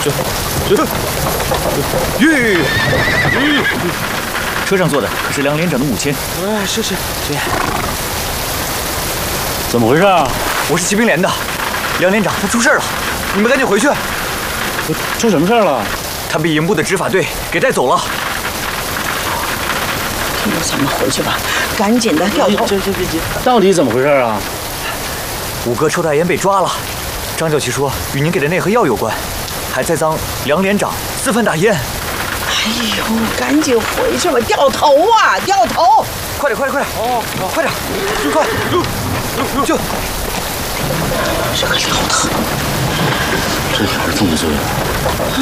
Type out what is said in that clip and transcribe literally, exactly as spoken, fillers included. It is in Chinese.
吁！车上坐的可是梁连长的母亲。 哎，是是。 姐， 怎么回事啊？ 我是骑兵连的，梁连长他出事了，你们赶紧回去。 出什么事了？ 他被营部的执法队给带走了。 那咱们回去吧，赶紧的掉头。 这这这这，到底怎么回事啊？ 五哥抽大烟被抓了，张教习说与您给的那盒药有关，还栽赃梁连长私贩大烟。 哎呦，赶紧回去吧，掉头啊，掉头！ 快点，快点，快点！哦，快点，快！就这个掉头， 这也是动作呀。